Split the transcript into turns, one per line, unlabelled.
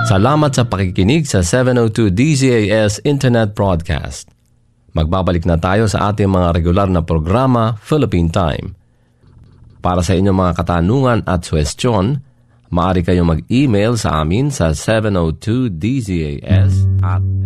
Salamat sa pakikinig sa 702 DZAS Internet Broadcast. Magbabalik na tayo sa ating mga regular na programa, Philippine Time. Para sa inyong mga katanungan at suwestyon, maaari kayong mag-email sa amin sa 702DZAS@